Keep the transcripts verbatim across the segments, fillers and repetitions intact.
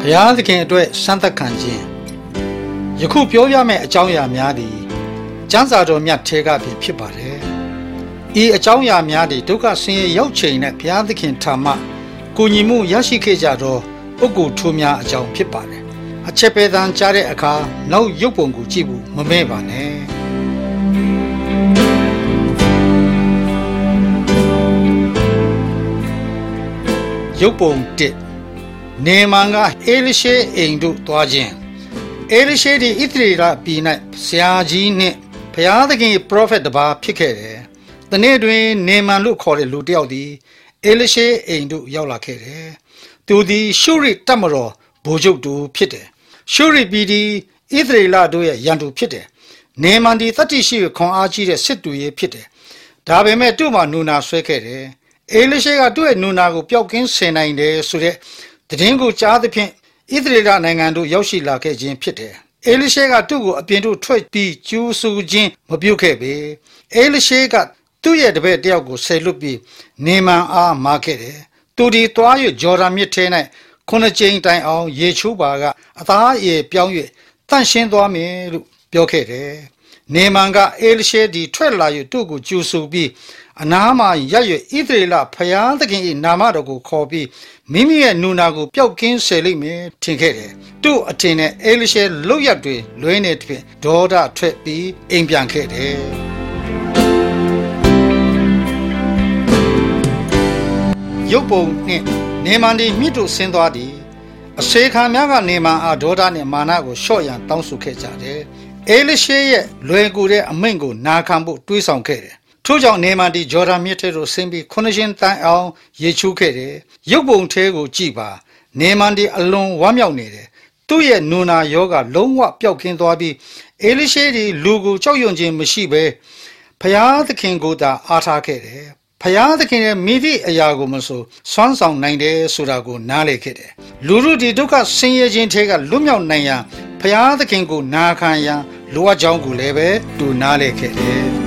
ရားသခင်အတွက်စံသက်ခံခြင်းယခုပြောပြမယ့်အကြောင်းအရာများသည်ကျမ်းစာတော်မြတ်ထဲကဖြစ်ပါတယ်။ဤအကြောင်းအရာများသည်ဒုက္ခဆင်းရဲရောက်ချိန်နဲ့ဘုရားသခင်ထံမှကိုညီမှုရရှိခဲ့ကြသောပုဂ္ဂိုလ်ထိုများအကြောင်းဖြစ်ပါတယ်။အချက်ပဲတန်းကြားတဲ့အခါနောက်ရုပ်ပုံကိုကြည့်ဖို့မမဲ့ပါနဲ့။ရုပ်ပုံတစ်နေမန်ကအေလိရှေအိမ်တို့သွားခြင်းအေလိရှေဒီဣသရေလပြည်၌ဆရာကြီးနှင့်ဘုရားသခင်ပရောဖက်တစ်ပါးဖြစ်ခဲ့တယ်။တနေ့တွင်နေမန်လို့ခေါ်တဲ့လူတစ်ယောက်သည်အေလိရှေအိမ်တို့ရောက်လာခဲ့တယ်။သူသည်ရှုရိတပ်မတော်ဗိုလ်ချုပ်သူဖြစ်တယ်။ရှုရိပြည်သည်ဣသရေလတို့ရဲ့ရန်သူဖြစ်တယ်။နေမန်သည်တတိရှိခွန်အားကြီးတဲ့စစ်သူရဲ့ဖြစ်တယ်။ဒါပေမဲ့သူ့မှာနူနာဆွဲခဲ့တယ်။အေလိရှေကသူ့ရဲ့နူနာကိုပျောက်ကင်းစေနိုင်တယ်ဆိုတဲ့တည်င်းကိုကြားသဖြင့်ဣသရေလနိုင်ငံတို့ရောက်ရှိလာခဲ့ခြင်းဖြစ်တယ်။အေလိရှေကသူ့ကိုအပြင်သို့ထွက်ပြီးကျူးဆူခြင်းမပြုတ်ခဲ့ပေ။အေလိရှေကသူ့ရဲ့တပည့်တယောက်ကိုဆယ်လွတ်ပြီးနေမန်အားမာခဲ့တယ်။သူဒီသွား၍ဂျော်ဒန်မြစ်ထဲ၌ခုနှစ်ကြိမ်တိုင်အောင်ရေချိုးပါကအသားအရည်ပြောင်း၍တန့်ရှင်းသွားမယ်လို့ပြောခဲ့တယ်။နေမန်ကအေလိရှေဒီထွက်လာ၍သူ့ကိုကျူးဆူပြီးအနားမှာရပ်၍ဣသရေလဘုရားသခင်၏နာမတော်ကိုခေါ်ပြီးမိမိရဲ့နူနာကိုပျောက်ကင်းစေလိမ့်မယ်ထင်ခဲ့တယ်။သူ့အထင်နဲ့အေလိရှေလုတ်ရက်တွေလွဲနေသဖြင့်ဒေါသထွက်ပြီးအိမ်ပြန်ခဲ့တယ်။ရုပ်ပုံနှင့်နေမန်ဒီမြစ်တို့ဆင်းသွားသည်အစေခံများကနေမန်အားဒေါသနှင့်မာနကိုလျှော့ရန်တောင်းဆိုခဲ့ကြတယ်။အေလိရှေရဲ့လွယ်ကူတဲ့အမိန့်ကိုနာခံဖို့တွေးဆောင်ခဲ့တယ်။ထို့ကြောင့်နေမန်ဒီဂျော်ဒန်မြစ်ထဲသို့ဆင်းပြီးခုနှစ်ရှင်တိုင်အောင်ရေချိုးခဲ့တယ်။ရုပ်ပုံထဲကိုကြည့်ပါနေမန်ဒီအလွန်ဝမ်းမြောက်နေတယ်။သူ့ရဲ့နူနာယောဂလုံးဝပျောက်ကင်းသွားပြီးအေလိရှေဒီလူကိုကြောက်ရွံ့ခြင်းမရှိဘဲဘုရားသခင်ကိုသာအားထားခဲ့တယ်။ဘုရားသခင်ရဲ့မိသည့်အရာကိုမဆိုစွမ်းဆောင်နိုင်တယ်ဆိုတာကိုနားလည်ခဲ့တယ်။လူတို့ဒီဒုက္ခဆင်းရဲခြင်းထဲကလွတ်မြောက်နိုင်ရန်ဘုရားသခင်ကိုနာခံရန်လိုအပ်ကြောင်းကိုလည်းပဲသူနားလည်ခဲ့တယ်။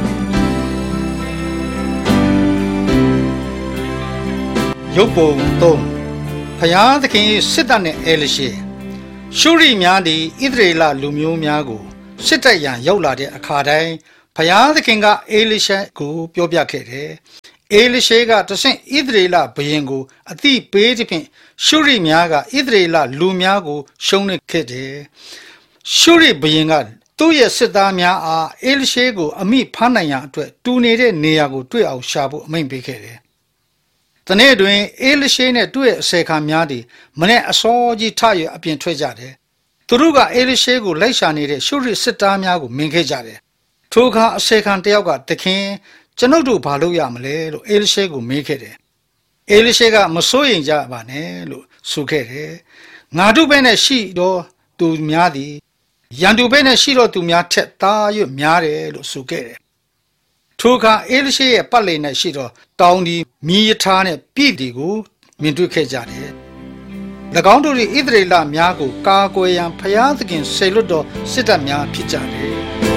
ရုပ်ပုံသုံးဘုရားသခင်၏စစ်တပ်နှင့်အေလိရှေရှုရိများသည်ဣသရေလလူမျိုးများကိုစစ်တပ်ရန်ရောက်လာတဲ့အခါတိုင်းဘုရားသခင်ကအေလိရှေကိုပြောပြခဲ့တယ်။အေလိရှေကတဆင့်ဣသရေလဘုရင်ကိုအသိပေးသဖြင့်ရှုရိများကဣသရေလလူများကိုရှုံးနေခဲ့တယ်။ရှုရိဘုရင်ကသူ့ရဲ့စစ်သားများအားအေလိရှေကိုအမိဖမ်းနိုင်ရန်အတွက်တူနေတဲ့နေရာကိုတွေ့အောင်ရှာဖို့အမိန့်ပေးခဲ့တယ်။တနေ့တွင်အေလိရှေနဲ့သူ့ရဲ့အစေခံများသည်မနေ့အစောကြီးထရအပြင်ထွက်ကြတယ်။သူတို့ကအေလိရှေကိုလိုက်ရှာနေတဲ့ရှုရိစစ်သားများကိုမြင်ခဲ့ကြတယ်။ထိုအခါအစေခံတယောက်ကတခင်ကျွန်ုပ်တို့ဘာလုပ်ရမလဲလို့အေလိရှေကိုမေးခဲ့တယ်။အေလိရှေကမစိုးရိမ်ကြပါနဲ့လို့ဆိုခဲ့တယ်။ငါတို့ဘက်နဲ့ရှိတော့သူများသည်ရန်သူဘက်နဲ့ရှိတော့သူများထက်သားရွတ်များတယ်လို့ဆိုခဲ့တယ်။ထိုအခါအေလိရှေရဲ့ပတ်လည်၌ရှိတော့တောင်ဒီမီးရထားနဲ့ပြည့်တီကိုမြင်တွေ့ခဲ့ကြတယ်။၎င်းတို့၏ဣသရေလများကိုကာကွယ်ရန်ဘုရားသခင်ဆေလွတ်တော်စစ်တပ်များဖြစ်ကြတယ်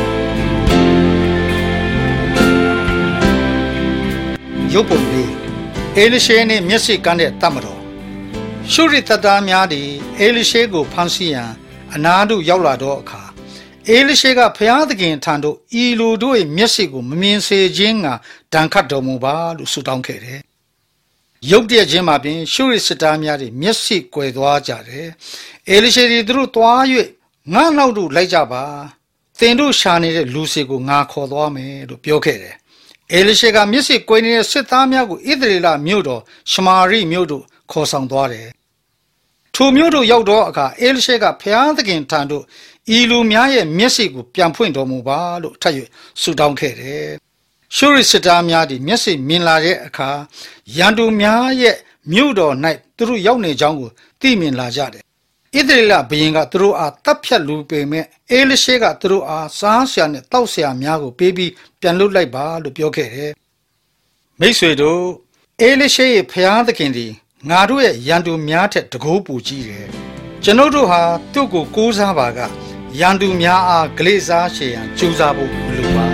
။ရုပ်ပုံလေးအေလိရှေနှင့်မျက်စိကန်းတဲ့တမတော်ရှုရိတပ်သားများသည်အေလိရှေကိုဖမ်းဆီးရန်အနားသို့ရောက်လာသောအခါအေလိရှေကဘုရားသခင်ထံသို့ဤလူတို့၏မျက်စိကိုမမြင်စေခြင်းကဒဏ်ခတ်တော်မူပါလို့ဆုတောင်းခဲ့တယ်။ရုပ်တရက်ချင်းမှာပင်ရှုရိစစ်သားများ၏မျက်စိကွယ်သွားကြတယ်။အေလိရှေသည်သူတို့သွား၍ငါနောက်သို့လိုက်ကြပါ။သင်တို့ရှာနေတဲ့လူစီကိုငါခေါ်သွားမယ်လို့ပြောခဲ့တယ်။အေလိရှေကမျက်စိကွယ်နေတဲ့စစ်သားများကိုဣသရေလမြို့တော်ရှမာရိမြို့သို့ခေါ်ဆောင်သွားတယ်။ထိုမြို့သို့ရောက်သောအခါအေလိရှေကဘုရားသခင်ထံသို့ဤလူများရဲ့မျက်စိကိုပြန်ဖွင့်တော်မူပါလို့ထပ်၍ဆုတောင်းခဲ့တယ်။ရှုရိစစ်သားများသည်မျက်စိမြင်လာတဲ့အခါရန်သူများရဲ့မြို့တော်၌သူတို့ရောက်နေကြောင်းကိုသိမြင်လာကြတယ်။ဣသရေလဘုရင်ကသူတို့အားတပ်ဖြတ်လူပေမဲ့အေလိရှေကသူတို့အားစားဆရာနဲ့တောက်ဆရာများကိုပေးပြီးပြန်လွတ်လိုက်ပါလို့ပြောခဲ့တယ်။မိတ်ဆွေတို့အေလိရှေရဲ့ဘုရားသခင်သည်ငါတို့ရဲ့ရန်သူများထက်တကိုးပူကြီးတယ်။ကျွန်ုပ်တို့ဟာသူ့ကိုကိုးစားပါကရန်သူများအားဂလေစားရှေရန်ကြိုးစားဖို့မလိုပါ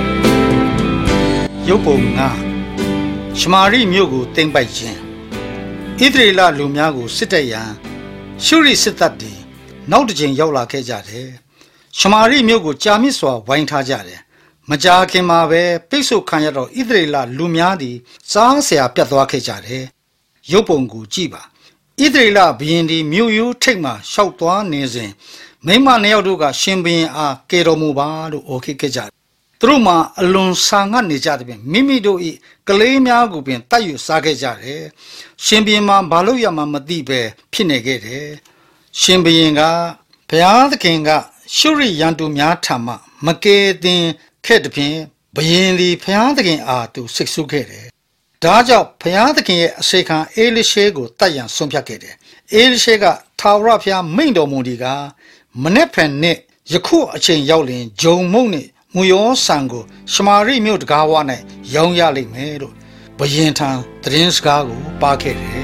ရုပ်ပုံငါရှမာရိမြို့ကိုသိမ်းပိုက်ခြင်းဣသရေလလူများကိုစစ်တပ်ရန်ရှုရိစစ်တပ်တွေနောက်တစ်ချိန်ရောက်လာခဲ့ကြတယ်ရှမာရိမြို့ကိုကြာမြင့်စွာဝိုင်းထားကြတယ်မကြာခင်မှာပဲပိတ်ဆို့ခံရတော့ဣသရေလလူများသည်စားဆရာပြတ်သွားခဲ့ကြတယ်ရုပ်ပုံကိုကြည့်ပါဣသရေလဘုရင်ဒီမြို့ရိုးထိပ်မှရှောက်သွားနေစဉ်မိမနှစ်ယောက်တို့ကရှင်ဘုရင်အားကေတော်မူပါလို့အော်ခေခဲ့ကြတယ်သူတို့မှာအလွန်ဆာငတ်နေကြတဲ့ပြင်မိမိတို့၏ကလေးများကိုပင်တတ်ယူစားခဲ့ကြတယ်ရှင်ဘုရင်မှာဘာလို့ရမှမသိပဲဖြစ်နေခဲ့တယ်ရှင်ဘုရင်ကဘုရားသခင်ကရှုရိရန်သူများထံမှမကယ်တင်ခဲ့တဲ့ပြင်ဘုရင်သည်ဘုရားသခင်အားသူစိတ်ဆူခဲ့တယ်ဒါကြောင့်ဘုရားသခင်ရဲ့အစေခံအေလိရှေကိုတတ်ရန်ဆုံးဖြတ်ခဲ့တယ်အေလိရှေကထာဝရဘုရားမိန့်တော်မူဒီကမနေ့ဖန်နဲ့ယခုအချိန်ရောက်ရင်ဂျုံမုံနဲ့မူယောဆန်ကိုရှမာရိမြို့တကားဝ၌ရောင်းရလိမ့်မယ်လို့ဘုရင်ထံသတင်းစကားကိုပါခဲ့တယ်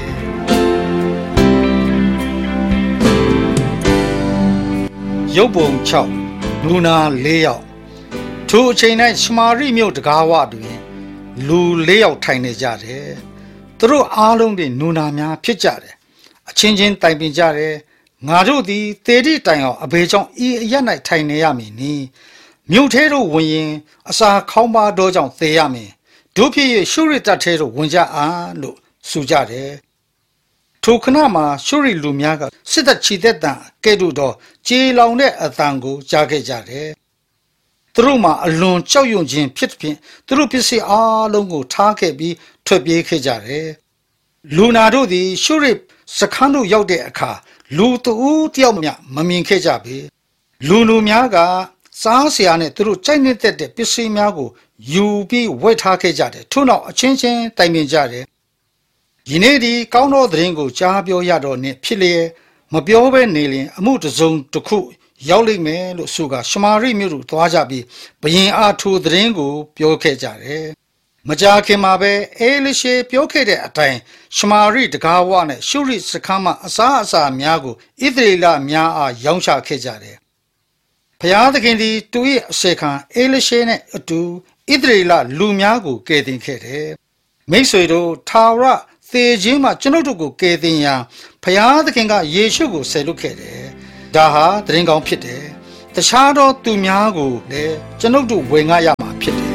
ရုပ်ပုံ၆လူနာ၄ယောက်ထိုအချိန်၌ရှမာရိမြို့တကားဝတွင်လူ၄ယောက်ထိုင်နေကြတယ်သူတို့အားလုံးတွေနူနာများဖြစ်ကြတယ်အချင်းချင်းတိုင်ပင်ကြတယ်ငါတို့သည်သေတိတိုင်အောင်အဘေကြောင့်ဤအရ၌ထိုင်နေရမည်နီမြို့ထဲတို့ဝင်ရင်အစာခေါင်းပါတော့ကြောင့်သေရမည်တို့ဖြစ်၍ရှုရိတပ်ထဲတို့ဝင်ကြအားလို့ဆိုကြတယ်ထိုခဏမှာရှုရိလူများကစစ်တပ်ချီသက်တံကဲ့သို့သောကြေလောင်တဲ့အသံကိုကြားခဲ့ကြတယ်သူတို့မှာအလွန်ကြောက်ရွံ့ခြင်းဖြစ်ဖြင့်သူတို့ပစ္စည်းအားလုံးကိုထားခဲ့ပြီးထွက်ပြေးခဲ့ကြတယ်လူနာတို့သည်ရှုရိစခန်းတို့ရောက်တဲ့အခါလူတဦးတယောက်မျှမမြင်ခဲ့ကြပေလူလူများကစားဆရာနဲ့သူတို့ကြိုက်နေတဲ့ပစ္စည်းများကိုယူပြီးဝယ်ထားခဲ့ကြတယ်ထို့နောက်အချင်းချင်းတိုင်ပင်ကြတယ်ယနေ့ဒီကောင်းသောသတင်းကိုကြားပြောရတော့နှင့်ဖြစ်လျက်မပြောဘဲနေလျင်အမှုတစ်စုံတစ်ခုရောက်လိမ့်မယ်လို့ဆိုကရှမာရိမြို့သို့သွားကြပြီးဘုရင်အားထိုသတင်းကိုပြောခဲ့ကြတယ်မကြာခင်မှာပဲအေလိရှေပြောခဲ့တဲ့အတိုင်းရှမာရိတကားဝနဲ့ရှုရိစခန်းမှအစားအစာများကိုဣသရေလများအားရောင်းချခဲ့ကြတယ်ဘုရားသခင်သည်သူ၏အစေခံအေလိရှေနဲ့အတူဣသရေလလူများကိုကယ်တင်ခဲ့တယ်မိတ်ဆွေတို့ထာဝရသေခြင်းမှာကျွန်ုပ်တို့ကိုကယ်တင်ရန်ဘုရားသခင်ကယေရှုကိုဆယ်လွတ်ခဲ့တယ်ဒါဟာသတင်းကောင်းဖြစ်တယ်တခြားသောသူများကိုလည်းကျွန်ုပ်တို့ဝင်ငှရမှာဖြစ်တယ်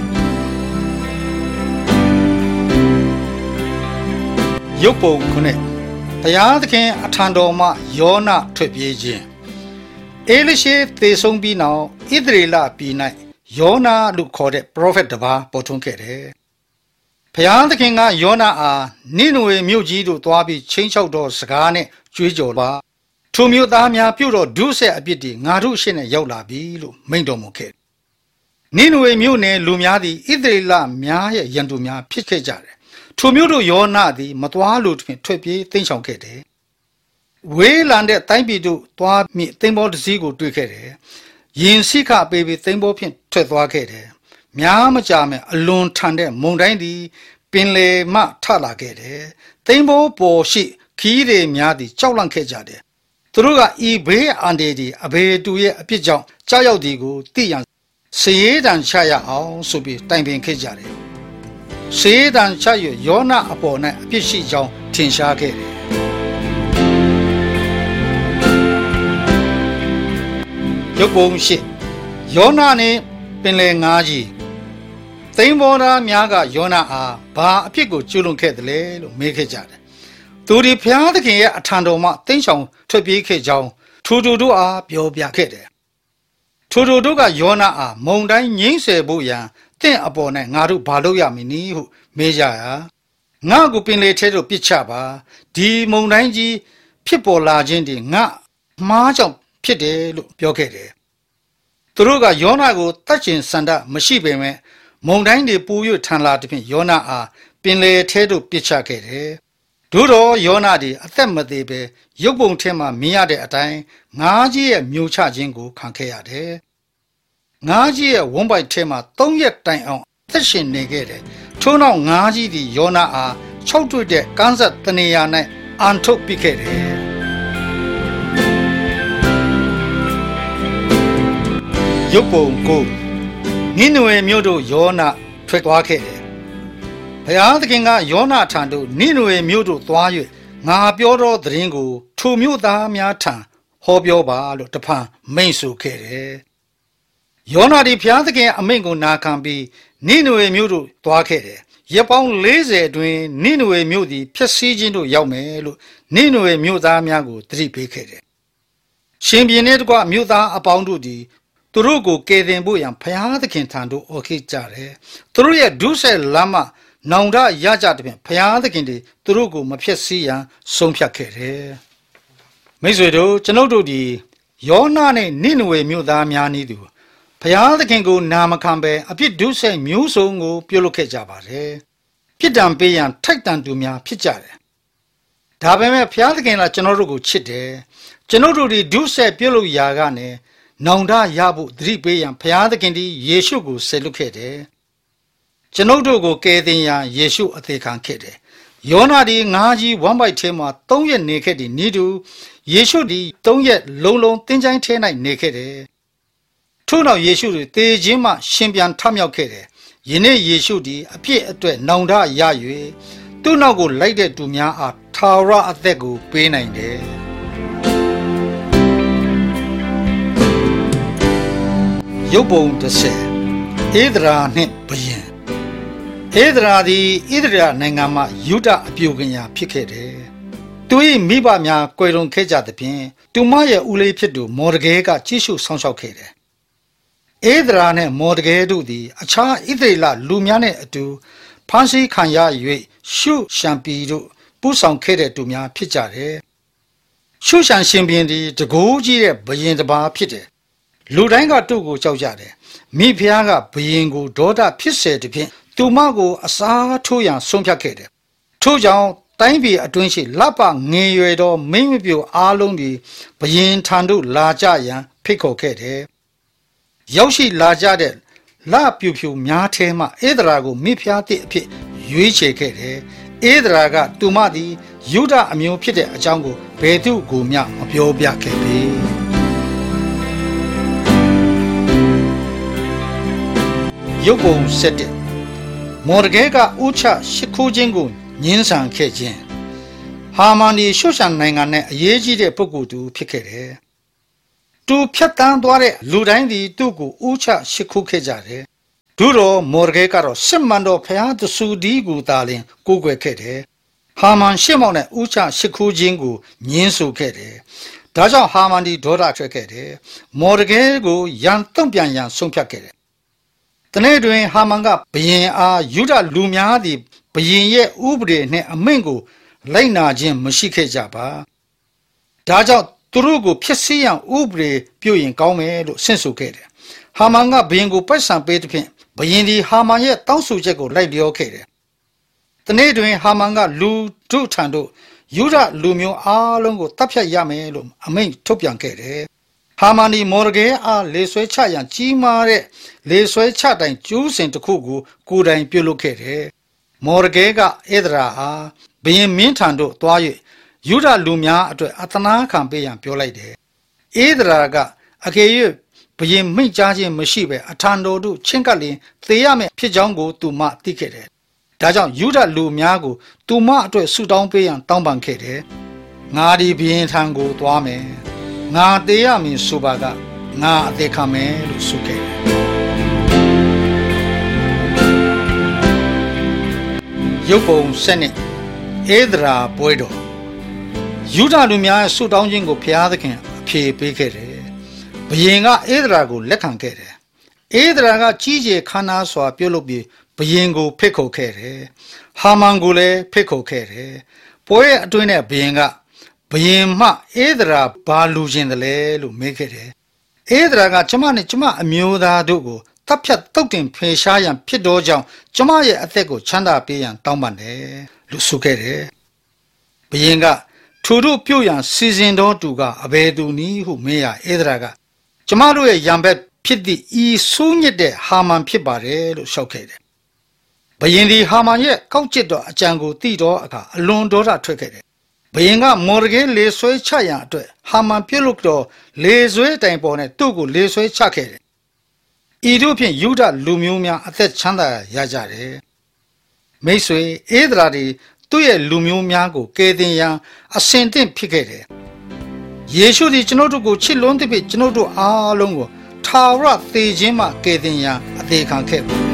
ရုပ်ပုံခုနှစ်ဘုရားသခင်အထံတော်မှယောနထွက်ပြေးခြင်းအေလိရှေသေဆုံးပြီးနောက်ဣသရေလပြည်၌ယောနလို့ခေါ်တဲ့ prophet တစ်ပါးပေါ်ထွန်းခဲ့တယ်ဘုရားသခင်ကယောနအားနိနဝေမြို့ကြီးသို့သွားပြီးချင်းချောက်သောစကားနဲ့ကြွေးကြော်ပါထိုမြို့သားများပြုတ်တော်ဒုစရိုက်အပြစ်တွေငါတို့ရှေ့နဲ့ရောက်လာပြီလို့မိန့်တော်မူခဲ့နိနဝေမြို့နယ်လူများသည်ဣသရေလများရဲ့ရန်သူများဖြစ်ခဲ့ကြတယ်ထိုမြို့တို့ယောနသည်မသွားလို့တွင်ထွက်ပြေးတိမ်းရှောင်ခဲ့တယ်ဝေးလံတဲ့တိုင်းပြည်တို့သွားမိသိမ်းဘောတစ်စီးကိုတွေ့ခဲ့တယ်ယင်စိခပေးပြီးသိမ်းဘောဖြင့်ထွက်သွားခဲ့တယ်များမကြာမဲ့အလွန်ထန်တဲ့မုန်တိုင်းသည်ပင်လယ်မှထလာခဲ့တယ်သိမ်းဘောပေါ်ရှိခီးတွေများသည်ကြောက်လန့်ခဲ့ကြတယ်သူတို့ကဤဘေးအန္တရာယ်ဒီအဘေတူရဲ့အပြစ်ကြောင့်ကြောက်ရောက်သည်ကိုသိရန်စည်ရတံချရအောင်ဆိုပြီးတိုင်ပင်ခဲ့ကြတယ်စည်ရတံချရယောနအပေါ်၌အပြစ်ရှိကြောင်းထင်ရှားခဲ့တယ်ရုပ်ပုံရှိယောနနှင့်ပင်လယ်ငါးကြီးသိမ်းဘောသားများကယောနအားဘာအဖြစ်ကိုကျူးလွန်ခဲ့သလဲလို့မေးခဲ့ကြတယ်သူဒီဘုရားသခင်ရဲ့အထံတော်မှတိမ်းရှောင်ထွက်ပြေးခဲ့ကြောင်းထိုသူတို့အားပြောပြခဲ့တယ်ထိုသူတို့ကယောနအားမုန်တိုင်းငိမ့်ဆယ်ဖို့ရန်တင့်အပေါ်၌ငါတို့ဘာလုပ်ရမည်နည်းဟုမေးကြရာငါကိုပင်လေထဲသို့ပစ်ချပါဒီမုန်တိုင်းကြီးဖြစ်ပေါ်လာခြင်းဒီငါမှားကြောင့်ဖြစ်တယ်လို့ပြောခဲ့တယ်သူတို့ကယောနကိုတတ်ကျင်စန္ဒမရှိပေမဲ့မုန်တိုင်းတွေပူ၍ထန်လာတဲ့ဖြင့်ယောနအားပင်လေထဲသို့ပစ်ချခဲ့တယ်တို့တော့ယောနသည်အသက်မသေးပဲရုပ်ပုံထဲမှာမြင်ရတဲ့အတိုင်းငါးကြီးရဲ့မျိုးချခြင်းကိုခံခဲ့ရတယ်ငါးကြီးရဲ့ဝန်းပိုက်ထဲမှာသုံးရက်တိုင်အောင်သက်ရှင်နေခဲ့တယ်ထို့နောက်ငါးကြီးသည်ယောနအား၆တွေ့တဲ့ကန်းဆက်တနေရာ၌အန်ထုတ်ပစ်ခဲ့တယ်ရုပ်ပုံကိုနိနဝေမြို့တို့ယောနထွက်သွားခဲ့တယ်ဘုရားသခင်ကယောနာထံသို့နိနဝေမြို့သို့သွား၍ငါပြောသောသတင်းကိုထိုမြို့သားများထံဟောပြောပါလို့တဖန်မိန့်ဆိုခဲ့တယ်။ယောနာသည်ဘုရားသခင်အမိန့်ကိုနာခံပြီးနိနဝေမြို့သို့သွားခဲ့တယ်။ရက်ပေါင်းလေးဆယ်အတွင်းနိနဝေမြို့သည်ဖျက်ဆီးခြင်းသို့ရောက်မယ်လို့နိနဝေမြို့သားများကိုသတိပေးခဲ့တယ်။ရှင်ဘုရင်နှင့်တကွမြို့သားအပေါင်းတို့သည်သူတို့ကိုကယ်တင်ဖို့ရန်ဘုရားသခင်ထံသို့အော်ခဲ့ကြတယ်။သူတို့ရဲ့ဒုစရိုက်လမ်းမှနောင်တရကြတဲ့ဖြင့်ဘုရားသခင်သည်သူတို့ကိုမဖျက်ဆီးရန်ဆုံးဖြတ်ခဲ့တယ်။မိတ်ဆွေတို့ကျွန်ုပ်တို့ဒီယောနာနဲ့နိနဝေမြို့သားများနည်းတူဘုရားသခင်ကိုနာမခံဘဲအပြစ်ဒုစရိုက်မျိုးစုံကိုပြုလုပ်ခဲ့ကြပါတယ်။ပြစ်ဒဏ်ပေးရန်ထိုက်တန်သူများဖြစ်ကြတယ်။ဒါပေမဲ့ဘုရားသခင်ကကျွန်တော်တို့ကိုချစ်တယ်။ကျွန်တော်တို့ဒီဒုစရိုက်ပြုလုပ်ရာကနေနောင်တရဖို့သတိပေးရန်ဘုရားသခင်သည်ယေရှုကိုဆေလွတ်ခဲ့တယ်။ကျွန်ုပ်တို့ကိုကယ်တင်ရန်ယေရှုအသေးခံခဲ့တယ်။ယောနာဒီငါးကြီးဝမ်းပိုက်ထဲမှာသုံးရက်နေခဲ့သည်ဤသူယေရှုသည်သုံးရက်လုံးလုံးတင်းချိုင်းထဲ၌နေခဲ့တယ်။ထို့နောက်ယေရှုသည်သေခြင်းမှရှင်ပြန်ထမြောက်ခဲ့တယ်။ယနေ့ယေရှုသည်အပြစ်အတွက်နောင်တရ၍သူ့နောက်ကိုလိုက်တဲ့သူများအားထာဝရအသက်ကိုပေးနိုင်တယ်။ရုပ်ပုံတစ်ဆယ်ဧဒရာနှင့်ဘုရင်ဧဒရာသည်ဣသရေလနိုင်ငံမှယူဒအပြိုကညာဖြစ်ခဲ့တယ်။သူ၏မိဘများကွယ်လွန်ခဲ့ကြသဖြင့်သူမရဲ့ဦးလေးဖြစ်သူမော်ဒကဲကကြီးစုဆောင်ရှောက်ခဲ့တယ်။ဧဒရာနှင့်မော်ဒကဲတို့သည်အခြားဣသရေလလူများနှင့်အတူဖန်ဆီးခံရ၍ရှုရှံပီတို့ပူဆောင်ခဲ့တဲ့သူများဖြစ်ကြတယ်။ရှုရှံရှင်ဘုရင်သည်တကိုးကြီးတဲ့ဘုရင်တစ်ပါးဖြစ်တယ်။လူတိုင်းကသူ့ကိုကြောက်ကြတယ်။မိဖုရားကဘုရင်ကိုဒေါသဖြစ်စေတဲ့ဖြင့်သူမကိုအစားထိုးရန်ဆုံးဖြတ်ခဲ့တယ်။ထို့ကြောင့်တိုင်းပြည်အတွင်းရှိလပငယ်ရွယ်သောမိမပြိုအားလုံးသည်ဘုရင်ထံသို့လာကြရန်ဖိတ်ခေါ်ခဲ့တယ်။ရောက်ရှိလာကြတဲ့လပြူဖြူများထဲမှဧဒရာကိုမိဖုရားသည့်အဖြစ်ရွေးချယ်ခဲ့တယ်။ဧဒရာကသူမသည်ယူဒအမျိုးဖြစ်တဲ့အကြောင်းကိုဘယ်သူကိုမျှမပြောပြခဲ့ပေ။ရုပ်ပုံဆက်တဲ့မော်ဒကဲကဥချရှိခိုးခြင်းကိုညှင်းဆန်ခဲ့ခြင်းဟာမန်ဒီရှုရှန်နိုင်ငံနဲ့အရေးကြီးတဲ့ပုဂ္ဂိုလ်သူဖြစ်ခဲ့တယ်။သူဖြတ်တန်းသွားတဲ့လူတိုင်းဒီသူ့ကိုဥချရှိခိုးခဲ့ကြတယ်။ဒုတော်မော်ဒကဲကတော့စစ်မှန်တော်ဖျားတဆူဒီကိုသာလင်ကိုးကွယ်ခဲ့တယ်။ဟာမန်ရှေ့မောင်နဲ့ဥချရှိခိုးခြင်းကိုညှင်းဆိုခဲ့တယ်။ဒါကြောင့်ဟာမန်ဒီဒေါသထွက်ခဲ့တယ်။မော်ဒကဲကိုရန်တုံ့ပြန်ရန်ဆုံးဖြတ်ခဲ့တယ်။တနေ့တွင်ဟာမန်ကဘုရင်အားယူဒလူများသည်ဘုရင်ရဲ့ဥပဒေနှင့်အမိန့်ကိုလိုက်နာခြင်းမရှိခဲ့ကြပါ။ဒါကြောင့်သူတို့ကိုဖျက်ဆီးရန်ဥပဒေပြုရင်ကောင်းမယ်လို့ဆင့်ဆိုခဲ့တယ်။ဟာမန်ကဘုရင်ကိုပိုက်ဆံပေးသဖြင့်ဘုရင်သည်ဟာမန်ရဲ့တောင်းဆိုချက်ကိုလိုက်လျောခဲ့တယ်။တနေ့တွင်ဟာမန်ကလူတို့ထံသို့ယူဒလူမျိုးအားလုံးကိုတပ်ဖြတ်ရမယ်လို့အမိန့်ထုတ်ပြန်ခဲ့တယ်။ဟာမန်ဒီမော်ဒကဲအားလေဆွဲချရန်ကြီးမားတဲ့လေဆွဲချတိုင်ကျူးစင်တစ်ခုကိုကိုယ်တိုင်ပြုလုပ်ခဲ့တယ်။မော်ဒကဲကဧဒရာအားဘုရင်မင်းထံသို့သွား၍ယူဒလူများအတွက်အသနာခံပေးရန်ပြောလိုက်တယ်။ဧဒရာကအကယ်၍ဘုရင်မိန့်ကြားခြင်းမရှိဘဲအထံတော်သို့ချင်းကပ်လျင်သေရမယ့်ဖြစ်ကြောင်းကိုသူမသိခဲ့တယ်။ဒါကြောင့်ယူဒလူများကိုသူမအတွက်ဆုတောင်းပေးရန်တောင်းပန်ခဲ့တယ်။ငါဒီဘုရင်ထံကိုသွားမယ်။ငါသေရမည်ဆိုပါကငါအသေးခံမယ်လို့ဆိုခဲ့တယ်။ရုပ်ပုံစနစ်ဧဒရာပွဲတော်ယူဒလူများရဲ့ဆုတောင်းခြင်းကိုဘုရားသခင်အဖြေပေးခဲ့တယ်။ဘုရင်ကဧဒရာကိုလက်ခံခဲ့တယ်။ဧဒရာကကြီးကျယ်ခမ်းနားစွာပြုလုပ်ပြီးဘုရင်ကိုဖိတ်ခေါ်ခဲ့တယ်။ဟာမန်ကိုလည်းဖိတ်ခေါ်ခဲ့တယ်။ပွဲရဲ့အတွင်းနဲ့ဘုရင်ကဘုရင်မှဧဒရာဘာလူချင်းတယ်လဲလို့မေးခဲ့တယ်။ဧဒရာကကျမနဲ့ကျမအမျိုးသားတို့ကိုတပ်ဖြတ်တုတ်တင်ဖေရှားရန်ဖြစ်တော်ကြောင့်ကျမရဲ့အသက်ကိုချမ်းသာပေးရန်တောင်းပန်တယ်လို့ဆိုခဲ့တယ်။ဘုရင်ကထိုတို့ပြုတ်ရန်စီစဉ်တော်သူကအဘယ်သူနည်းဟုမေးရဧဒရာကကျမတို့ရဲ့ရံဘက်ဖြစ်သည့်ဤဆိုးညစ်တဲ့ဟာမန်ဖြစ်ပါတယ်လို့လျှောက်ခဲ့တယ်။ဘုရင်ဒီဟာမန်ရဲ့ကောက်ကျစ်တော်အကြံကိုသိတော်အခါအလွန်ဒေါသထွက်ခဲ့တယ်။ဘုရင်ကမော်ဒကဲလေဆွဲချရန်အတွက်ဟာမန်ပြုတ်လို့တော့လေဆွဲတိုင်ပေါ်နဲ့သူ့ကိုလေဆွဲချခဲ့တယ်။ဤတို့ဖြင့်ယူဒလူမျိုးများအသက်ချမ်းသာရကြတယ်။မိတ်ဆွေဧဒရာဒီသူ့ရဲ့လူမျိုးများကိုကယ်တင်ရန်အစဉ်သင့်ဖြစ်ခဲ့တယ်ယေရှုသည်ကျွန်ုပ်တို့ကိုချစ်လွန်းသဖြင့်ကျွန်ုပ်တို့အားလုံးကိုထာဝရသေခြင်းမှကယ်တင်ရန်အသေးခံခဲ့ပါ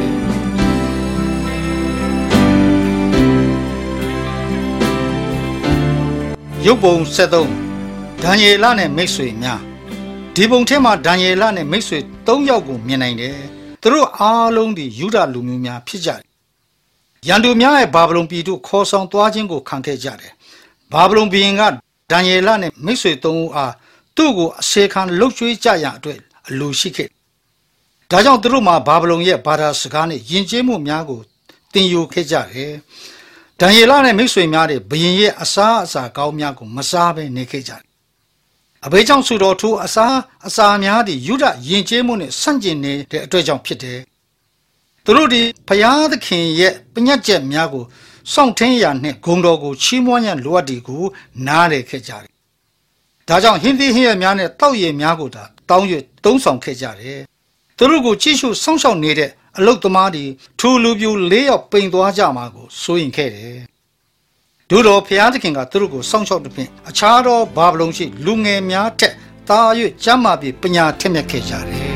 ရုပ်ပုံဆက်သုံးဒံယေလနဲ့မိတ်ဆွေများဒီပုံထဲမှာဒံယေလနဲ့မိတ်ဆွေသုံးယောက်ကိုမြင်နိုင်တယ်သူတို့အားလုံးဒီယူဒလူမျိုးများဖြစ်ကြတယ်ရန်သူများရဲ့ဘာဗလုန်ပြည်တို့ခေါ်ဆောင်သွားခြင်းကိုခံခဲ့ကြတယ်ဘာဗလုန်ဘုရင်ကဒံယေလနဲ့မိတ်ဆွေသုံးဦးအားသူ့ကိုအစေခံလှုပ်ရွှေ့ကြရန်အတွက်အလိုရှိခဲ့ဒါကြောင့်သူတို့မှာဘာဗလုန်ရဲ့ဘာသာစကားနဲ့ယဉ်ကျေးမှုများကိုသင်ယူခဲ့ကြတယ်ဒံယေလနဲ့မိတ်ဆွေများတဲ့ဘုရင်ရဲ့အစားအစာကောင်းများကိုမစားဘဲနေခဲ့ကြတယ်အဘေးကြောင့်ဆိုတော်ထိုအစားအစာများသည့်ယူဒယဉ်ကျေးမှုနဲ့ဆန့်ကျင်နေတဲ့အတွက်ကြောင့်ဖြစ်တယ်သူတို့ဒီဘုရားသခင်ရဲ့ပညတ်ချက်များကိုစောင့်ထင်းရာနှင့်ဂုဏ်တော်ကိုချီးမွမ်းရန်လိုအပ်သည်ကိုနားလည်ခဲ့ကြတယ်ဒါကြောင့်ဟင်းသီးဟင်းရွက်များနဲ့တောက်ရည်များကိုသာတောင်း၍သုံးဆောင်ခဲ့ကြတယ်သူတို့ကိုကြည့်ရှုစောင့်ရှောက်နေတဲ့အလုတ်သမားတွေထူလူပြူလေးယောက်ပိန်သွားကြမှာကိုစိုးရင်ခဲ့တယ်တို့တော်ဘုရားသခင်ကသူတို့ကိုစောင့်ရှောက်တဲ့ဖြင့်အခြားသောဘာဗလုန်ရှိလူငယ်များထက်သာ၍ကျမ်းမာပြီးပညာထက်မြက်ခဲ့ကြတယ်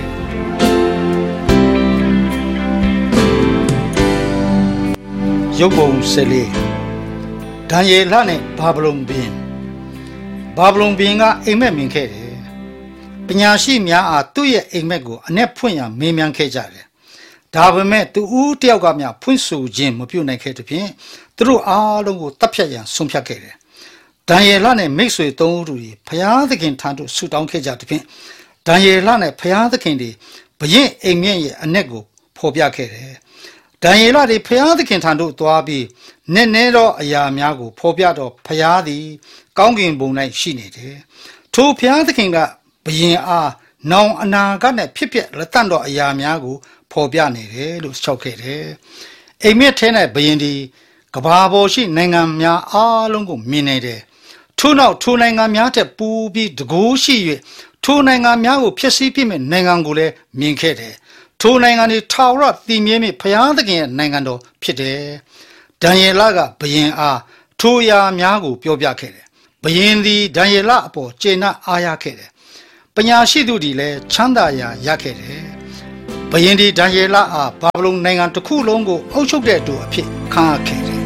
ရုပ်ပုံဆယ်လေးဒံယေလနဲ့ဘာဗလုန်ဘုရင်ဘာဗလုန်ဘုရင်ကအိမ်မက်မြင်ခဲ့တယ်ပညာရှိများအားသူ့ရဲ့အိမ်မက်ကိုအ내ဖွင့်ရမေးမြန်းခဲ့ကြတယ်ဒါပေမဲ့သူဦးတယောက်ကများဖွင့်ဆိုခြင်းမပြုနိုင်ခဲ့တဲ့ဖြင့်သူတို့အားလုံးကိုတပ်ဖြတ်ရန်ဆုံးဖြတ်ခဲ့တယ်ဒံယေလနဲ့မိတ်ဆွေသုံးဦးတို့ဘုရားသခင်ထံသို့ဆုတောင်းခဲ့ကြတဲ့ဖြင့်ဒံယေလနဲ့ဘုရားသခင်တွေဘုရင်အိမ်မက်ရဲ့အ내ကိုဖော်ပြခဲ့တယ်ဒံယေလသည်ဘုရားသခင်ထံသို့သွားပြီးနည်းနည်းသောအရာများကိုဖော်ပြတော့ဘုရားသည်ကောင်းကင်ဘုံ၌ရှိနေတယ်ထိုဘုရားသခင်ကဘုရင်အားနောင်အနာဂတ်နဲ့ဖြစ်ပျက်လက်တန့်သောအရာများကိုဖော်ပြနေတယ်လို့လျှောက်ခဲ့တယ်အိမ်မက်ထဲ၌ဘုရင်သည်ကဘာပေါ်ရှိနိုင်ငံများအားလုံးကိုမြင်နေတယ်ထို့နောက်ထိုနိုင်ငံများထက်ပူပြီးတကိုးရှိ၍ထိုနိုင်ငံများကိုဖျက်ဆီးပြစ်မဲ့နိုင်ငံကိုလည်းမြင်ခဲ့တယ်ထိုနိုင်ငံတွေထာဝရတည်မြဲမဲ့ဘုရားသခင်ရဲ့နိုင်ငံတော်ဖြစ်တယ်ဒံယေလကဘုရင်အားထိုအရာများကိုပြောပြခဲ့တယ်ဘုရင်သည်ဒံယေလအပေါ်ကျေနပ်အားရခဲ့တယ်ပညာရှိသူတွေလည်းချမ်းသာရာရခဲ့တယ်ဘုရင်ဒီဒံယေလအားဘာဗလုန်နိုင်ငံတစ်ခုလုံးကိုအုပ်ချုပ်တဲ့သူအဖြစ်ခံရခဲ့တယ်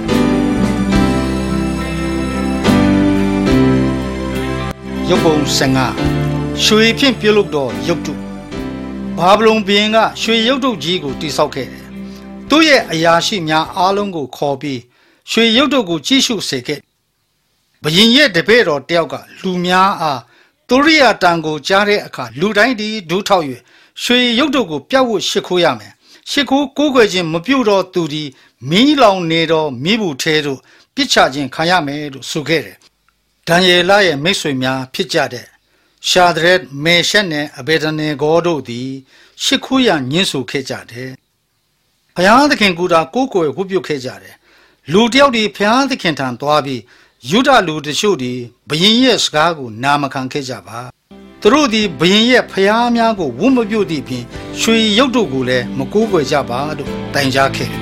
ရုပ်ပုံဆယ်ငါရွှေဖြင့်ပြုလုပ်သောရုပ်တုဘာဗလုန်ဘုရင်ကရွှေရုပ်တုကြီးကိုတိဆောက်ခဲ့တယ်သူ့ရဲ့အရာရှိများအားလုံးကိုခေါ်ပြီးရွှေရုပ်တုကိုကြည့်ရှုစေခဲ့ဘုရင်ရဲ့တပည့်တော်တယောက်ကလူများအားသူရိယာတန်ကိုကြားတဲ့အခါလူတိုင်းဒီဒူးထောက်၍ရွှေရုပ်တုကိုပြတ်ဝတ်ရှိခိုးရမယ်ရှိခိုးကိုးကွယ်ခြင်းမပြုတော့သူဒီမီးလောင်နေတော့မိဘူးထဲတို့ပြစ်ချခြင်းခံရမယ်လို့ဆိုခဲ့တယ်ဒံယေလရဲ့မိတ်ဆွေများဖြစ်ကြတဲ့ရှာဒရက်မေရှက်နဲ့အဘေဒနေဂေါတို့သည်ရှစ်ခိုးရညှင်းဆိုခဲ့ကြတယ်ဘုရားသခင်ကူတာကိုးကွယ်ဝတ်ပြုခဲ့ကြတယ်လူတယောက်ဒီဘုရားသခင်ထံသွားပြီးယူဒလူတချို့ဒီဘုရင်ရဲ့စကားကိုနာမခံခဲ့ကြပါသူတို့ဒီဘုရင်ရဲ့ဘုရားများကိုဝတ်မပြုသည့်ဖြင့်ရွှေရုပ်တို့ကိုလည်းမကိုးကွယ်ကြပါလို့တိုင်ကြားခဲ့တယ်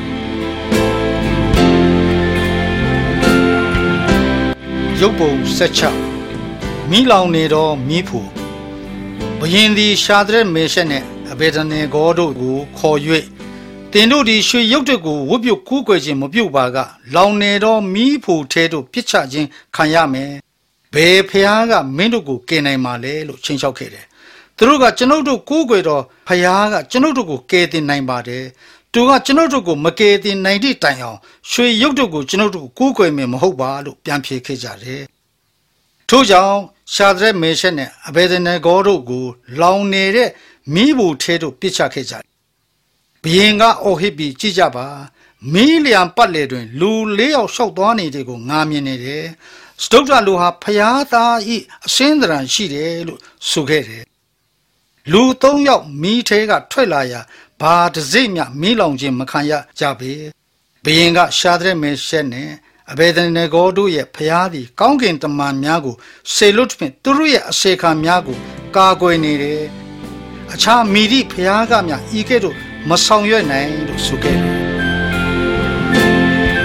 ရုပ်ပုံဆက်ချမိလောင်နေသောမိဖို့ဘုရင်သည်ရှာဒရက်မေရှက်နှင့်အဘေဒနေဂေါတို့ကိုခေါ်၍တင်တို့သည်ရွှေရုပ်တို့ကိုဝတ်ပြုကိုးကွယ်ခြင်းမပြုပါကလောင်နေသောမိဖို့ထဲတို့ပြစ်ချခြင်းခံရမယ်ဘယ်ဖျားကမင်းတို့ကိုကယ်နိုင်မှာလဲလို့ချင်းချောက်ခဲ့တယ်သူတို့ကကျွန်ုပ်တို့ကိုးကွယ်တော့ဖျားကကျွန်ုပ်တို့ကိုကယ်တင်နိုင်ပါတယ်သူကကျွန်ုပ်တို့ကိုမကယ်တင်နိုင်သည့်တိုင်အောင်ရွှေရုပ်တို့ကိုကျွန်ုပ်တို့ကိုးကွယ်မယ်မဟုတ်ပါလို့ပြန်ဖြေခဲ့ကြတယ်ထို့ကြောင့်ရှာဒရက်မေရှက်နဲ့အဘေဒနေဂေါတို့ကိုလောင်နေတဲ့မိဘူးထဲတို့ပြစ်ချခဲ့ကြတယ်ဘုရင်ကအော်ဟစ်ပြီးကြည့်ကြပါမီးလျံပတ်လေတွင်လူလေးယောက်လျှောက်သွားနေတဲ့ကိုငာမြင်နေတယ်စတုတ္ထလူဟာဖျားသားဤအစင်းတရံရှိတယ်လို့ဆိုခဲ့တယ်လူသုံးယောက်မီးထဲကထွက်လာရာဘာတစိမ့်မြမီးလောင်ခြင်းမခံရကြပေဘုရင်ကရှာဒရက်မေရှက်နဲ့အဘေဒနေဂေါတို့ရဲ့ဖျားသည်ကောင်းကင်တမန်များကိုဆေလွတ်ဖြင့်သူတို့ရဲ့အစေခံများကိုကာကွယ်နေတယ်အခြားမိရိဖျားကများဤကဲ့သို့မဆောင်ရွက်နိုင်လို့ဆိုခဲ့တယ်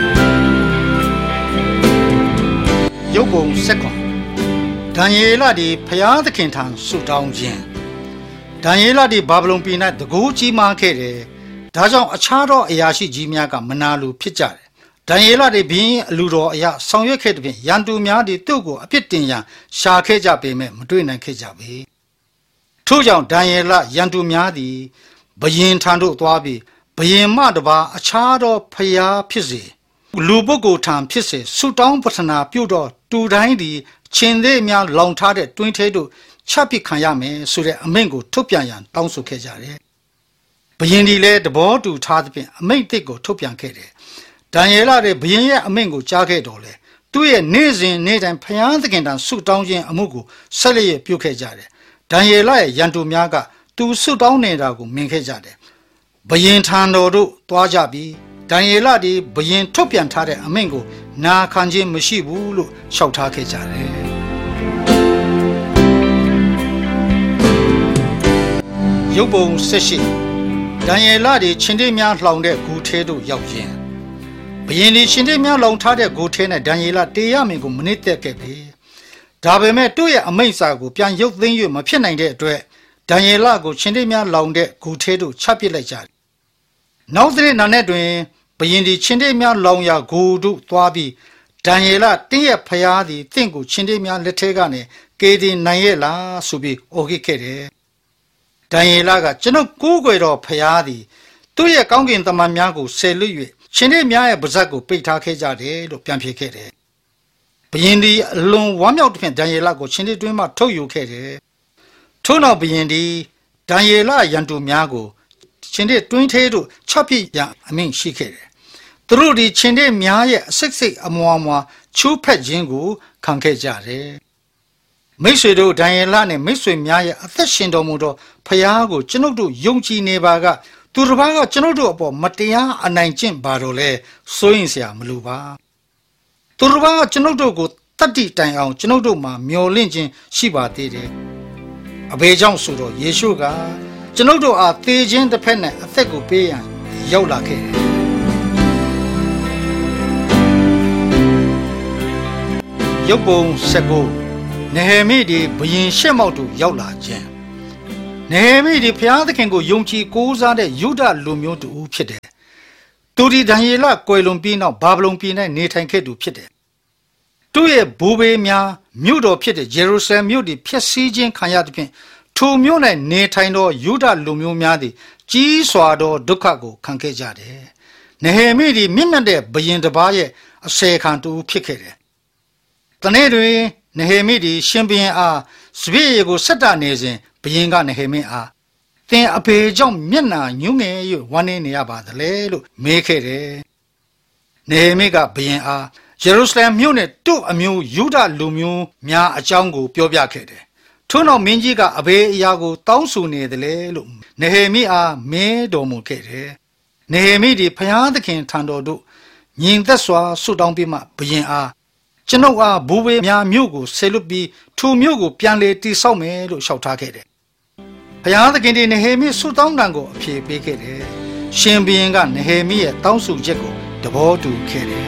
ပုံဆက်ကွန်ဒံယေလသည်ဖျားသခင်ထံဆုတောင်းခြင်းဒံယေလသည်ဘာဗလုန်ပြည်၌တကူကြီးမားခဲ့တယ်ဒါကြောင့်အခြားသောအရာရှိကြီးများကမနာလိုဖြစ်ကြတယ်ဒံယေလသည်ဘင်းအလူတော်အရာဆောင်ရွက်ခဲ့တဲ့ဖြင့်ရန်သူများသည်သူ့ကိုအပြစ်တင်ရန်ရှာခဲ့ကြပေမဲ့မတွေ့နိုင်ခဲ့ကြပေထို့ကြောင့်ဒံယေလရန်သူများသည်ဘယင်ထံသို့သွားပြီးဘယင်မတပါအခြားသောဖျားဖြစ်စေလူပုဂ္ဂိုလ်ထံဖြစ်စေဆုတောင်းပတနာပြုသောတူတိုင်းသည်ချင်းသေးများလောင်ထားတဲ့တွင်းထဲသို့ချပစ်ခံရမယ်ဆိုတဲ့အမိန့်ကိုထုတ်ပြန်ရန်တောင်းဆိုခဲ့ကြတယ်ဘယင်ဒီလည်းတဘောတူထားသဖြင့်အမိန့်တစ်ကိုထုတ်ပြန်ခဲ့တယ်ဒံယေလရဲ့ဘယင်ရဲ့အမိန့်ကိုကြားခဲ့တော်လေသူ့ရဲ့နေ့စဉ်နေ့တိုင်းဖျားသခင်ထံဆုတောင်းခြင်းအမှုကိုဆက်လက်ပြုခဲ့ကြတယ်ဒံယေလရဲ့ရန်သူများကသူဆုတောင်းနေတာကိုမြင်ခဲ့ကြတယ်ဘယင်ထံတော်တို့သွားကြပြီးဒံယေလသည်ဘယင်ထုတ်ပြန်ထားတဲ့အမိန့်ကိုနာခံခြင်းမရှိဘူးလို့လျှောက်ထားခဲ့ကြတယ်ရုပ်ပုံဆက်ရှိဒံယေလသည်ချင်းတေးများလှောင်တဲ့ဂူထဲသို့ရောက်ခြင်းဘယင်သည်ချင်းတေးများလှောင်ထားတဲ့ဂူထဲ၌ဒံယေလတေရမင်ကိုမနစ်သက်ခဲ့ပြီဒါပေမဲ့သူ့ရဲ့အမိန့်စာကိုပြန်ရုပ်သိမ်း၍မဖြစ်နိုင်တဲ့အတွက်ဒံယေလကိုချင်းတေးများလောင်တဲ့ဂူထဲသို့ချပစ်လိုက်ကြတယ်နောက်တဲ့နာနဲ့တွင်ဘယင်ဒီချင်းတေးများလောင်ရာဂူတို့သွားပြီးဒံယေလတင်းရဲ့ဖျားသည်တင့်ကိုချင်းတေးများလက်ထဲကနေကေဒီနိုင်ရဲ့လားဆိုပြီးအော်ဟစ်ခဲ့တယ်ဒံယေလကကျွန်ုပ်ကိုးကွယ်တော်ဖျားသည်သူ့ရဲ့ကောင်းကင်တမန်များကိုဆယ်လွတ်၍ချင်းတေးများရဲ့ပါးစပ်ကိုပိတ်ထားခဲ့ကြတယ်လို့ပြန်ဖြစ်ခဲ့တယ်ဘယင်ဒီအလွန်ဝမ်းမြောက်တဲ့ဖြင့်ဒံယေလကိုချင်းတေးတွင်းမှထုတ်ယူခဲ့တယ်ထို့နောက်ဘယင်ဒီဒံယေလရန်သူများကိုချင်းတေးတွင်းထဲသို့ချပစ်ရအမိန့်ရှိခဲ့တယ်သူတို့ဒီချင်းတေးများရဲ့အစိတ်စိတ်အမွားမွားချိုးဖက်ခြင်းကိုခံခဲ့ကြတယ်မိတ်ဆွေတို့ဒံယေလနဲ့မိတ်ဆွေများရဲ့အသက်ရှင်တော်မူသောဖျားကိုကျွန်ုပ်တို့ယုံကြည်နေပါကသူတစ်ပါးကကျွန်ုပ်တို့အပေါ်မတရားအနိုင်ကျင့်ပါတော့လဲစိုးရင်စရာမလိုပါသူတစ်ပါးကကျွန်ုပ်တို့ကိုတတ်တိတိုင်အောင်ကျွန်ုပ်တို့မှာမျော်လင့်ခြင်းရှိပါသေးတယ်အဘေကြောင့်ဆိုတော့ယေရှုကကျွန်ုပ်တို့အားသေခြင်းတစ်ဖက်နဲ့အသက်ကိုပေးရန်ရောက်လာခဲ့တယ်ရုပ်ပုံဆက်ကိုနေဟေမိဒီဘယင်ရှက်မောက်တို့ရောက်လာခြင်းနေဟေမိဒီဘုရားသခင်ကိုယုံကြည်ကိုးစားတဲ့ယုဒလူမျိုးတူဖြစ်တယ်သူဒီဒံယေလကွယ်လွန်ပြီးနောက်ဘာဗလုန်ပြည်၌နေထိုင်ခဲ့သူဖြစ်တယ်သူ့ရဲ့ဘိုးဘေးများမြို့တော်ဖြစ်တဲ့ယေရုရှလင်မြို့ဒီဖျက်ဆီးခြင်းခံရသဖြင့်ထိုမြို့၌နေထိုင်သောယုဒလူမျိုးများသည်ကြီးစွာသောဒုက္ခကိုခံခဲ့ကြတယ်နေဟေမိဒီမြင့်မြတ်တဲ့ဘယင်တစ်ပါးရဲ့အစေခံတူဖြစ်ခဲ့တယ်တနေ့တွင်နေဟေမိဒီရှင်ဘုရင်အားစပည့်ကိုဆက်တာနေစဉ်ဘုရင်ကနေဟေမိအားသင်အဖေကြောင့်မျက်နှာညှိုးငယ်၍ဝမ်းနေနေရပါသလဲလို့မေးခဲ့တယ်နေဟေမိကဘုရင်အားယေရုရှလင်မြို့နဲ့သူ့အမျိုးယုဒလူမျိုးများအကြောင်းကိုပြောပြခဲ့တယ်ထို့နောက်မင်းကြီးကအဘေအရာကိုတောင်းဆိုနေတယ်လေလို့နေဟေမိအားမင်းတော်မူခဲ့တယ်နေဟေမိဒီဘုရားသခင်ထံတော်သို့ညီသက်စွာဆုတောင်းပြီးမှဘုရင်အားကျွန်ုပ်အားဘူဘေများမြို့ကိုဆေလွတ်ပြီးထိုမြို့ကိုပြန်လေတိဆောက်မယ်လို့လျှောက်ထားခဲ့တယ်ဘုရားသခင်ဒီနေဟေမိဆုတောင်းတန်ကိုအဖြေပေးခဲ့တယ်ရှင်ဘုရင်ကနေဟေမိရဲ့တောင်းဆိုချက်ကိုသဘောတူခဲ့တယ်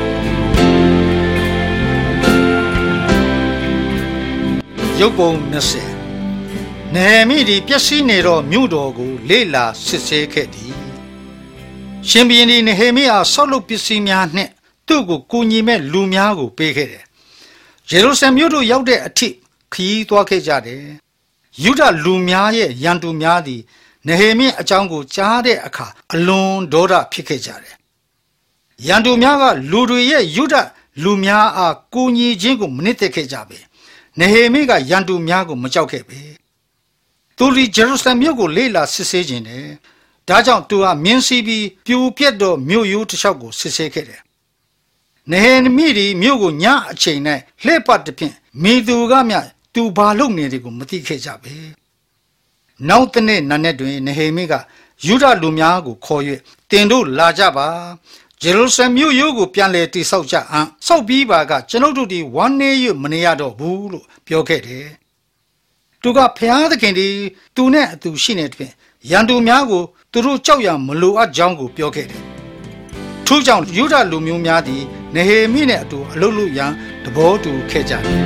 ရုပ်ပုံ၂၀နေဟေမိဒီပျက်စီးနေသောမြို့တော်ကိုလေ့လာစစ်ဆေးခဲ့သည်ရှင်ဘုရင်ဒီနေဟေမိအားဆောက်လုပ်ပစ္စည်းများနှင့်သူ့ကိုကိုညီမဲ့လူများကိုပေးခဲ့တယ်ယေရုရှလင်မြို့သို့ရောက်တဲ့အထိခရီးသွားခဲ့ကြတယ်ယုဒလူများရဲ့ရန်သူများသည်နေဟေမိအကြောင်းကိုကြားတဲ့အခါအလွန်ဒေါသဖြစ်ခဲ့ကြတယ်ရန်သူများကလူတွေရဲ့ယုဒလူများအားကိုညီခြင်းကိုမနစ်သက်ခဲ့ကြပေနေဟေမိကရန်သူများကိုမကြောက်ခဲ့ပေသူဒီယေရုရှလင်မြို့ကိုလေ့လာစစ်ဆေးခြင်းတယ်ဒါကြောင့်သူဟာမြင်းစီးပြီးပြိုပြက်သောမြို့ရိုးတစ်လျှောက်ကိုစစ်ဆေးခဲ့တယ်နေဟေမိဒီမြို့ကိုညအချိန်၌လှည့်ပတ်သဖြင့်မိသူကမြသူဘာလုပ်နေတယ်ကိုမသိခဲ့ကြပဲနောက်တနေ့နံနက်တွင်နေဟေမိကယုဒလူများကိုခေါ်၍တင်တို့လာကြပါယေရုရှလင်မြို့ရိုးကိုပြန်လဲတိဆောက်ကြအံ့ဆောက်ပြီးပါကကျွန်ုပ်တို့ဒီဝမ်းနေ၍မနေရတော့ဘူးလို့ပြောခဲ့တယ်သူကဖျားသခင်ဒီသူနဲ့အတူရှိနေတဲ့ဖြင့်ရန်သူများကိုသူတို့ကြောက်ရမလိုအပ်ကြောင်းကိုပြောခဲ့တယ်ထို့ကြောင့်ယုဒလူမျိုးများသည်နေဟေမိနဲ့အတူအလုပ်လုပ်ရန်သဘောတူခဲ့ကြတယ်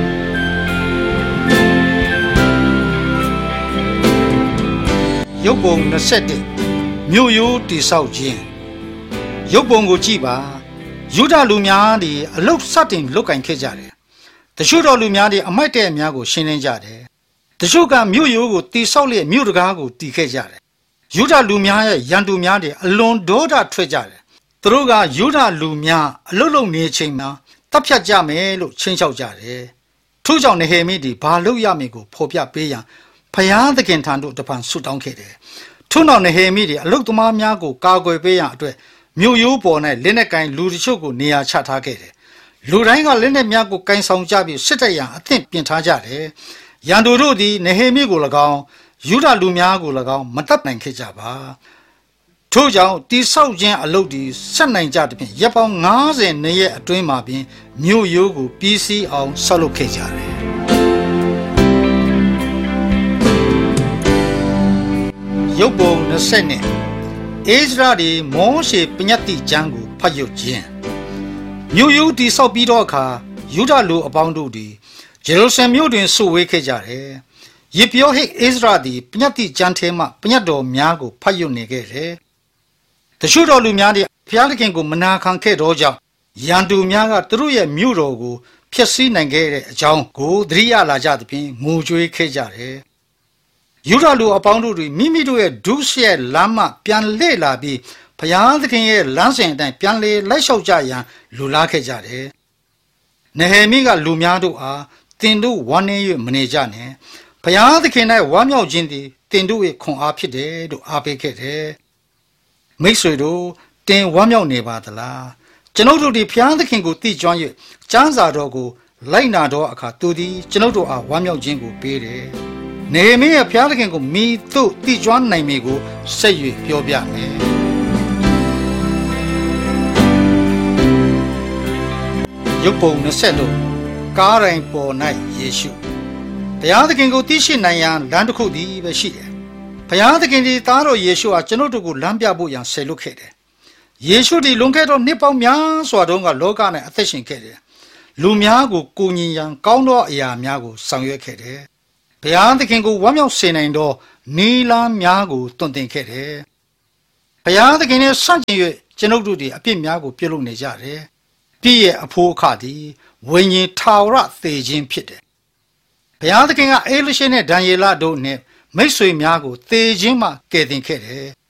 ရုပ်ပုံ၂၁မြို့ရိုးတိဆောက်ခြင်းရုပ်ပုံကိုကြည့်ပါယူဒလူများသည်အလုတ်စတင်လုပ်ကင်ခဲ့ကြတယ်တချို့တော်လူများသည်အမိုက်တဲ့အများကိုရှင်းလင်းကြတယ်တချို့ကမြို့ရိုးကိုတိဆောက်လျက်မြို့တကားကိုတည်ခဲ့ကြတယ်ယူဒလူများရဲ့ရန်သူများသည်အလွန်ဒေါသထွက်ကြတယ်သူတို့ကယူဒလူများအလုတ်လုံနေချိန်မှာတပ်ဖြတ်ကြမယ်လို့ချင်းချောက်ကြတယ်ထို့ကြောင့်နေဟေမိသည်ဘာလုပ်ရမည်ကိုဖော်ပြပေးရန်ဖျားသခင်ထံသို့တပံဆုတောင်းခဲ့တယ်ထို့နောက်နေဟေမိသည်အလုတ်သမားများကိုကာကွယ်ပေးရန်အတွက်မြို့ရိုးပေါ်၌လက်နက်ကင်လူတချို့ကိုနေရာချထားခဲ့တယ်လူတိုင်းကလက်နက်များကိုကင်ဆောင်ကြပြီးစစ်တပ်ရန်အသင့်ပြင်ထားကြတယ်ရန်သူတို့သည်နေဟေမိကို၎င်းယူဒလူများကို၎င်းမတပ်နိုင်ခဲ့ကြပါထို့ကြောင့်တိဆောက်ခြင်းအလုပ်သည်ဆက်နိုင်ကြသည်ဖြင့်ရပ်ပေါင်း၅၀နှစ်ရက်အတွင်းမှာပင်မြို့ရိုးကိုပြီးစီးအောင်ဆောက်လုပ်ခဲ့ကြတယ်ရုပ်ပုံ၂၀နဲ့အိဇရာဒီမောရှေပညတ်တိကျမ်းကိုဖတ်ရုပ်ခြင်းမြို့ရိုးတိဆောက်ပြီးတော့အခါယူဒလူအပေါင်းတို့သည်ဂျေရုဆလင်မြို့တွင်စုဝေးခဲ့ကြတယ်ယေပြောဟိအိဇရာသည်ပညတ်တိကျမ်းထဲမှပညတ်တော်များကိုဖတ်ရုပ်နေခဲ့တယ်တချို့တော်လူများသည်ဘုရားသခင်ကိုမနာခံခဲ့သောကြောင့်ရန်သူများကသူတို့ရဲ့မြို့တော်ကိုဖျက်ဆီးနိုင်ခဲ့တဲ့အကြောင်းကိုသတိရလာကြသဖြင့်ငိုကြွေးခဲ့ကြတယ်ယူဒလူအပေါင်းတို့သည်မိမိတို့ရဲ့ဒုစရိုက်လမ်းမှပြန်လှည့်လာပြီးဘုရားသခင်ရဲ့လမ်းစဉ်အတိုင်းပြန်လေလိုက်လျှောက်ကြရန်လူလားခဲ့ကြတယ်။နေဟေမိကလူများတို့အားတင်တို့ဝမ်းနည်း၍မနေကြနဲ့။ဘုရားသခင်၌ဝမ်းမြောက်ခြင်းသည်တင်တို့၏ခွန်အားဖြစ်တယ်လို့အားပေးခဲ့တယ်။မိတ်ဆွေတို့တင်ဝမ်းမြောက်နေပါသလား။ကျွန်ုပ်တို့သည်ဘုရားသခင်ကိုသိကျွမ်း၍ကျမ်းစာတော်ကိုလိုက်နာသောအခါသူသည်ကျွန်ုပ်တို့အားဝမ်းမြောက်ခြင်းကိုပေးတယ်။နေဟေမိရဲ့ဘုရားသခင်ကိုမိသို့သိကျွမ်းနိုင်မည်ကိုဆက်၍ပြောပြမယ်ရုပ်ပုံ၂၀လို့ကားရိုင်ပေါ်၌ယေရှုဘုရားသခင်ကိုသိရှိနိုင်ရန်လမ်းတစ်ခုတည်းပဲရှိတယ်ဘုရားသခင်ဒီသားတော်ယေရှုဟာကျွန်ုပ်တို့ကိုလမ်းပြဖို့ရန်ဆယ်လွတ်ခဲ့တယ်ယေရှုဒီလွန်ခဲ့သောနှစ်ပေါင်းများစွာတုန်းကလောက၌အသက်ရှင်ခဲ့တယ်လူများကိုကိုညင်ရန်ကောင်းသောအရာများကိုဆောင်ရွက်ခဲ့တယ်ဘုရားသခင်ကိုဝမ်းမြောက်စေနိုင်သောနီလာများကိုတွင်တင်ခဲ့တယ်ဘုရားသခင်နဲ့ဆန့်ကျင်၍ကျွန်ုပ်တို့ဒီအပြစ်များကိုပြုလုပ်နေကြတယ်ပြည့်ရဲ့အဖို့အခသည်ဝိညာဉ်ထာဝရသေခြင်းဖြစ်တယ်ဘုရားသခင်ကအေလိရှေနဲ့ဒံယေလတို့နဲ့မိတ်ဆွေများကိုသေခြင်းမှကယ်တင်ခဲ့တယ်